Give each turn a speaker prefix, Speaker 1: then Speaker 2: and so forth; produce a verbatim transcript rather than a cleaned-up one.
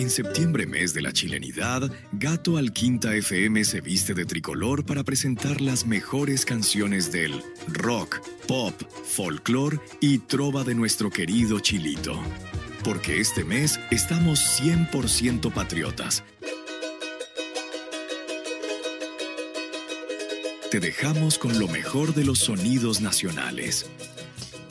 Speaker 1: En septiembre, mes de la chilenidad, Gato Alquinta F M se viste de tricolor para presentar las mejores canciones del rock, pop, folclore y trova de nuestro querido Chilito. Porque este mes estamos cien por ciento patriotas. Te dejamos con lo mejor de los sonidos nacionales.